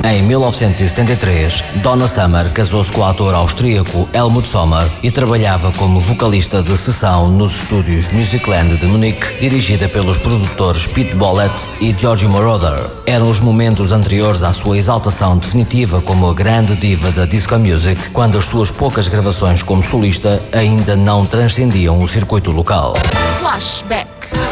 Em 1973, Donna Summer casou-se com o ator austríaco Helmut Sommer e trabalhava como vocalista de sessão nos estúdios Musicland de Munique, dirigida pelos produtores Pete Bollett e George Moroder. Eram os momentos anteriores à sua exaltação definitiva como a grande diva da disco music, quando as suas poucas gravações como solista ainda não transcendiam o circuito local. Flashback.